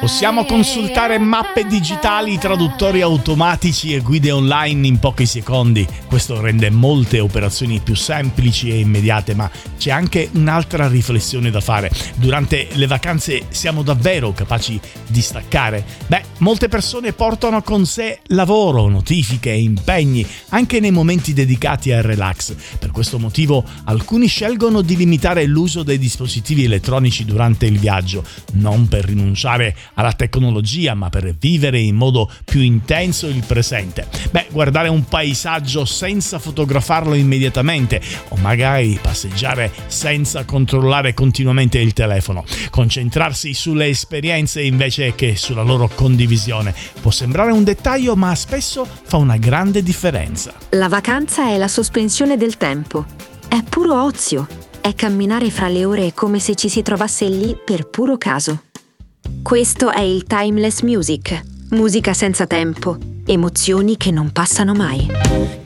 Possiamo consultare mappe digitali, traduttori automatici e guide online in pochi secondi. Questo rende molte operazioni più semplici e immediate, ma c'è anche un'altra riflessione da fare. Durante le vacanze siamo davvero capaci di staccare? Molte persone portano con sé lavoro, notifiche e impegni, anche nei momenti dedicati al relax. Per questo motivo alcuni scelgono di limitare l'uso dei dispositivi elettronici durante il viaggio, non per rinunciare alla tecnologia, ma per vivere in modo più intenso il presente. Guardare un paesaggio senza fotografarlo immediatamente, o magari passeggiare senza controllare continuamente il telefono. Concentrarsi sulle esperienze invece che sulla loro condivisione. Può sembrare un dettaglio, ma spesso fa una grande differenza. La vacanza è la sospensione del tempo. È puro ozio. È camminare fra le ore come se ci si trovasse lì per puro caso. Questo è il Timeless Music. Musica senza tempo. Emozioni che non passano mai.